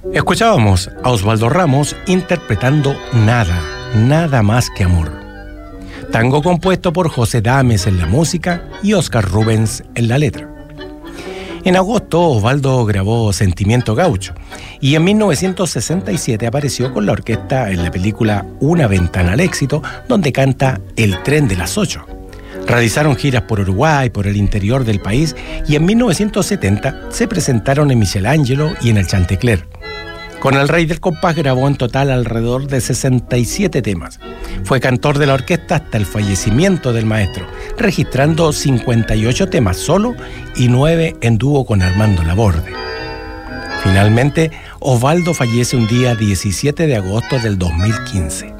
Escuchábamos a Osvaldo Ramos interpretando Nada más que amor. Tango compuesto por José Dames en la música y Oscar Rubens en la letra. En agosto, Osvaldo grabó Sentimiento Gaucho y en 1967 apareció con la orquesta en la película Una ventana al éxito, donde canta El tren de las 8. Realizaron giras por Uruguay, por el interior del país y en 1970 se presentaron en Michelangelo y en el Chantecler. Con el Rey del Compás grabó en total alrededor de 67 temas. Fue cantor de la orquesta hasta el fallecimiento del maestro, registrando 58 temas solo y 9 en dúo con Armando Laborde. Finalmente, Osvaldo fallece un día 17 de agosto del 2015.